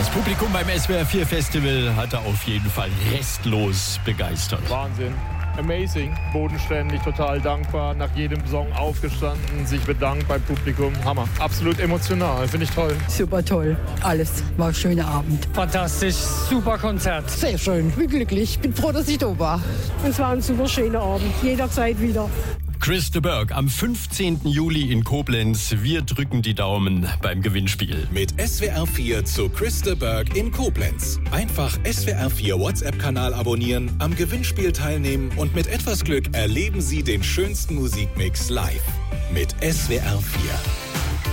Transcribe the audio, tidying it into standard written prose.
Das Publikum beim SWR 4 Festival hatte auf jeden Fall restlos begeistert. Wahnsinn. Amazing, bodenständig, total dankbar, nach jedem Song aufgestanden, sich bedankt beim Publikum. Hammer, absolut emotional, finde ich toll. Super toll, alles, war ein schöner Abend. Fantastisch, super Konzert. Sehr schön, bin glücklich, bin froh, dass ich da war. Es war ein super schöner Abend, jederzeit wieder. Chris de Burgh am 15. Juli in Koblenz. Wir drücken die Daumen beim Gewinnspiel. Mit SWR 4 zu Chris de Burgh in Koblenz. Einfach SWR 4 WhatsApp-Kanal abonnieren, am Gewinnspiel teilnehmen und mit etwas Glück erleben Sie den schönsten Musikmix live. Mit SWR 4.